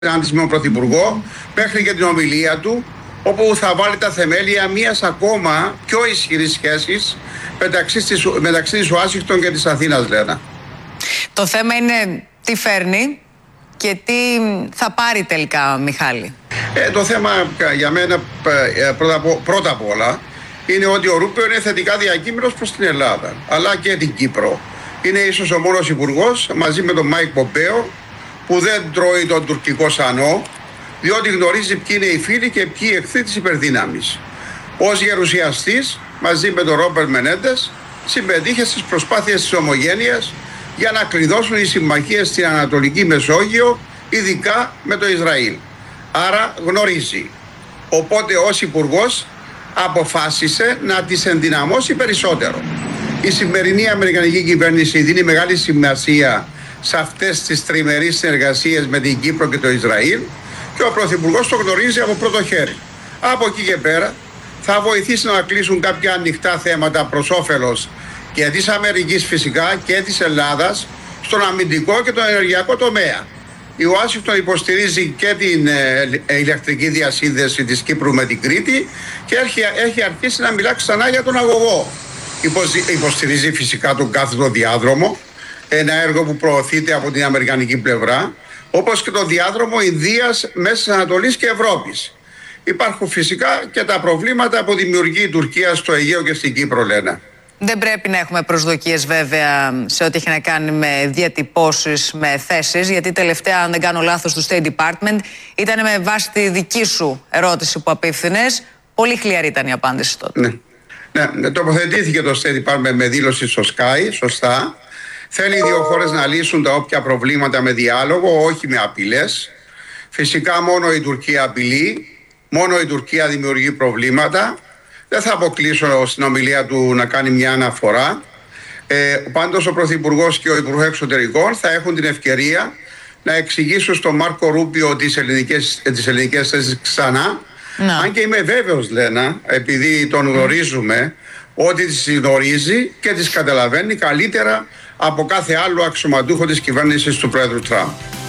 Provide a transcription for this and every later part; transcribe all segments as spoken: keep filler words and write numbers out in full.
έναν πρωθυπουργό, μέχρι και την ομιλία του, όπου θα βάλει τα θεμέλια μιας ακόμα πιο ισχυρής σχέσης μεταξύ της, μεταξύ της Ουάσιγκτον και της Αθήνας, λένε. Το θέμα είναι τι φέρνει και τι θα πάρει τελικά, Μιχάλη. Ε, το θέμα για μένα πρώτα, πρώτα απ' όλα είναι ότι ο Ρούμπιο είναι θετικά διακείμενος προς την Ελλάδα, αλλά και την Κύπρο. Είναι ίσως ο μόνος υπουργός μαζί με τον Μάικ Πομπέο που δεν τρώει τον τουρκικό σανό, διότι γνωρίζει ποιοι είναι οι φίλοι και ποιοι οι εχθροί της υπερδύναμης. Ως γερουσιαστής, μαζί με τον Ρόμπερτ Μενέντες, συμμετείχε στις προσπάθειες της ομογένειας για να κλειδώσουν οι συμμαχίες στην Ανατολική Μεσόγειο, ειδικά με το Ισραήλ. Άρα γνωρίζει. Οπότε ως υπουργός αποφάσισε να τις ενδυναμώσει περισσότερο. Η σημερινή Αμερικανική κυβέρνηση δίνει μεγάλη σημασία σε αυτές τις τριμερείς συνεργασίες με την Κύπρο και το Ισραήλ και ο Πρωθυπουργός το γνωρίζει από πρώτο χέρι. Από εκεί και πέρα θα βοηθήσει να κλείσουν κάποια ανοιχτά θέματα προς όφελος και της Αμερικής φυσικά και της Ελλάδας στον αμυντικό και τον ενεργειακό τομέα. Η Ουάσιγκτον υποστηρίζει και την ε, ηλεκτρική διασύνδεση της Κύπρου με την Κρήτη και έχει, έχει αρχίσει να μιλά ξανά για τον αγωγό. Υποστηρίζει φυσικά τον κάθετο διάδρομο, ένα έργο που προωθείται από την αμερικανική πλευρά, όπως και το διάδρομο Ινδίας, Μέσης Ανατολής και Ευρώπης. Υπάρχουν φυσικά και τα προβλήματα που δημιουργεί η Τουρκία στο Αιγαίο και στην Κύπρο, λένε. Δεν πρέπει να έχουμε προσδοκίες βέβαια σε ό,τι έχει να κάνει με διατυπώσεις, με θέσεις, γιατί τελευταία, αν δεν κάνω λάθος, του State Department ήταν με βάση τη δική σου ερώτηση που απίφθηνες. Πολύ χλιαρή ήταν η απάντηση τότε. Ναι, ναι, τοποθετήθηκε το State Department με δήλωση στο Sky, σωστά. Θέλει οι δύο χώρες να λύσουν τα όποια προβλήματα με διάλογο, όχι με απειλές. Φυσικά μόνο η Τουρκία απειλεί, μόνο η Τουρκία δημιουργεί προβλήματα. Δεν θα αποκλείσω στην ομιλία του να κάνει μια αναφορά. Ε, πάντως ο Πρωθυπουργός και ο Υπουργός Εξωτερικών θα έχουν την ευκαιρία να εξηγήσουν στον Μάρκο Ρούμπιο τις ελληνικές, τις ελληνικές θέσεις ξανά. Να. Αν και είμαι βέβαιος, Λένα, επειδή τον γνωρίζουμε, ότι τις γνωρίζει και τις καταλαβαίνει καλύτερα από κάθε άλλο αξιωματούχο της κυβέρνησης του Πρόεδρου Τραμπ.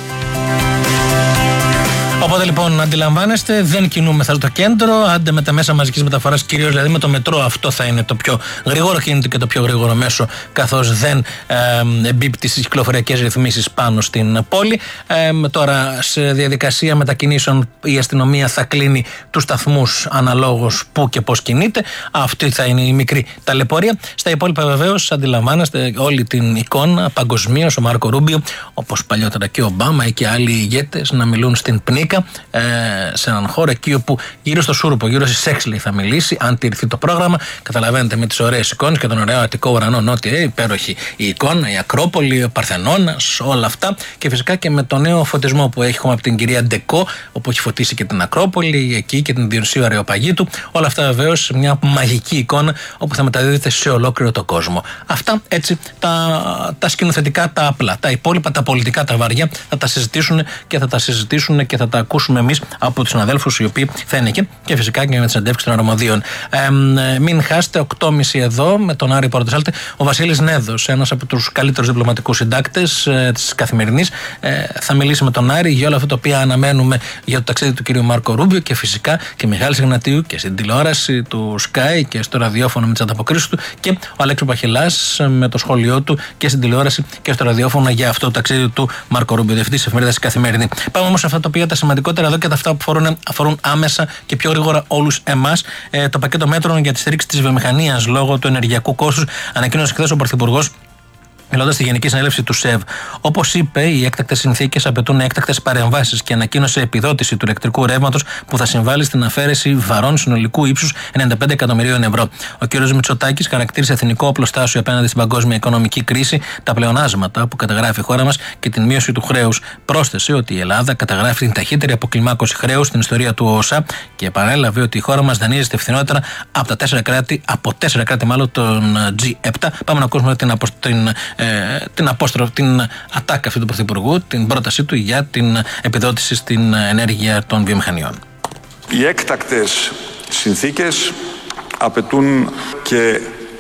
Οπότε λοιπόν, αντιλαμβάνεστε, δεν κινούμεθα στο κέντρο, άντε με τα μέσα μαζικής μεταφοράς, κυρίως δηλαδή με το μετρό. Αυτό θα είναι το πιο γρήγορο κίνητο και το πιο γρήγορο μέσο, καθώς δεν ε, εμπίπτει στις κυκλοφοριακές ρυθμίσεις πάνω στην πόλη. Ε, τώρα, σε διαδικασία μετακινήσεων, η αστυνομία θα κλείνει τους σταθμούς αναλόγως που και πώς κινείται. Αυτή θα είναι η μικρή ταλαιπωρία. Στα υπόλοιπα, βεβαίως, αντιλαμβάνεστε όλη την εικόνα παγκοσμίως. Ο Μάρκο Ρούμπιο, όπως παλιότερα και ο Ομπάμα ή και άλλοι ηγέτες, να μιλούν στην πνίκα. Ε, σε έναν χώρο εκεί όπου γύρω στο Σούρουπο, γύρω στη Σέξλι θα μιλήσει, αν τηρηθεί το πρόγραμμα. Καταλαβαίνετε, με τις ωραίες εικόνες και τον ωραίο Αττικό ουρανό νότια, ε, υπέροχη η εικόνα, η Ακρόπολη, ο Παρθενώνας, όλα αυτά. Και φυσικά και με το νέο φωτισμό που έχουμε από την κυρία Ντεκό, όπου έχει φωτίσει και την Ακρόπολη, εκεί και την Διονυσίου Αρεοπαγίτου. Όλα αυτά βεβαίως μια μαγική εικόνα όπου θα μεταδίδεται σε ολόκληρο τον κόσμο. Αυτά έτσι τα, τα σκηνοθετικά, τα απλά. Τα υπόλοιπα, τα πολιτικά, τα βαριά θα τα συζητήσουν και θα τα συζητήσουν και θα τα ακούσουμε εμείς από τους συναδέλφους οι οποίοι θα είναι εκεί και φυσικά και με τις συνεντεύξεις των αρμοδίων. Ε, μην χάσετε, οκτώ και μισή εδώ με τον Άρη Πορτοσάλτη, ο Βασίλης Νέδος, ένας από τους καλύτερους διπλωματικούς συντάκτες ε, της Καθημερινής. Ε, θα μιλήσει με τον Άρη για όλα αυτά τα οποία αναμένουμε για το ταξίδι του κ. Μάρκο Ρούμπιο και φυσικά και Μιχάλης Ιγνατίου και στην τηλεόραση του Sky και στο ραδιόφωνο με τις ανταποκρίσεις του και ο Αλέξης Παχελάς με το σχόλιο του και στην τηλεόραση και στο ραδιόφωνο για αυτό το ταξίδι του Μάρκο Ρούμπιο, διευθυντής της εφημερίδας Καθημερινή. Πάμε όμως σε αυτά τα οποία τα σημαντικότερα εδώ και τα αυτά που αφορούν, αφορούν άμεσα και πιο γρήγορα όλους εμάς. Ε, το πακέτο μέτρων για τη στήριξη της βιομηχανίας λόγω του ενεργειακού κόστους ανακοίνωσε χθες ο Πρωθυπουργός, μιλώντας στη Γενική Συνέλευση του ΣΕΒ. Όπως είπε, οι έκτακτες συνθήκες απαιτούν έκτακτες παρεμβάσεις και ανακοίνωσε επιδότηση του ηλεκτρικού ρεύματος που θα συμβάλλει στην αφαίρεση βαρών συνολικού ύψους ενενήντα πέντε εκατομμυρίων ευρώ. Ο κ. Μητσοτάκης χαρακτήρισε εθνικό οπλοστάσιο απέναντι στην παγκόσμια οικονομική κρίση, τα πλεονάσματα που καταγράφει η χώρα μας και την μείωση του χρέους. Πρόσθεσε ότι η Ελλάδα καταγράφει την ταχύτερη αποκλιμάκωση χρέους στην ιστορία του ΟΣΑ και επανέλαβε ότι η χώρα μας δανείζεται φθηνότερα από τα τέσσερα κράτη, από τέσσερα κράτη μάλλον των τζι επτά. Πάμε να ακούσουμε την, απο, την την απόστροφη, την ατάκα αυτού του Πρωθυπουργού, την πρότασή του για την επιδότηση στην ενέργεια των βιομηχανιών. Οι έκτακτες συνθήκες απαιτούν και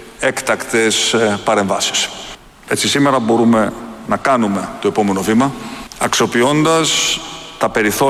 έκτακτες παρεμβάσεις. Έτσι σήμερα μπορούμε να κάνουμε το επόμενο βήμα, αξιοποιώντας τα περιθώρια